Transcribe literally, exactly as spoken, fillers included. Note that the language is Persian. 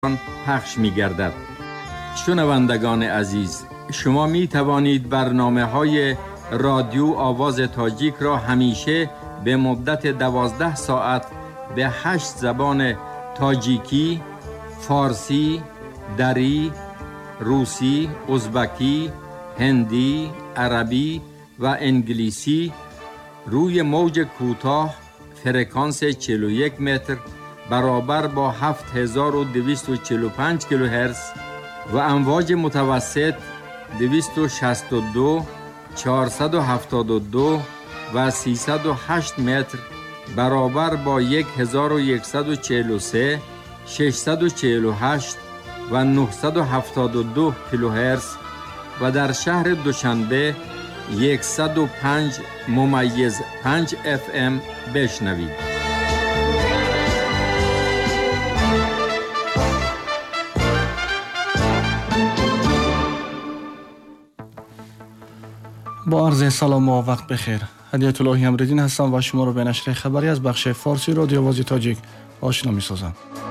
پخش می گردد. شنوندگان عزیز، شما می توانید برنامه های رادیو آواز تاجیک را همیشه به مدت دوازده ساعت به هشت زبان تاجیکی، فارسی، دری، روسی، ازبکی، هندی، عربی و انگلیسی روی موج کوتاه فرکانس چهل و یک متر برابر با هفت هزار و دویست و چهل و پنج کیلوهرتز و امواج متوسط دویست و شصت و دو، چهارصد و هفتاد و دو و سیصد و هشت متر برابر با هزار و صد و چهل و سه، ششصد و چهل و هشت و نهصد و هفتاد و دو کیلوهرتز و در شهر دوشنبه صد و پنج ممیز پنج اف ام بشنوید. با عرض سلام و وقت بخیر. هدیت الله امردین هستم و شما رو به نشر خبری از بخش فارسی رادیو آواز تاجیک آشنا می سازم.